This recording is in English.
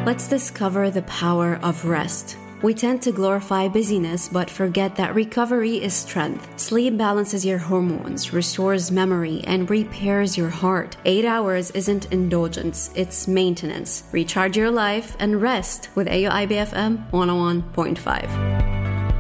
Let's discover the power of rest. We tend to glorify busyness but forget that recovery is strength. Sleep balances your hormones, restores memory, and repairs your heart. 8 hours isn't indulgence, it's maintenance. Recharge your life and rest with AOIBFM 101.5.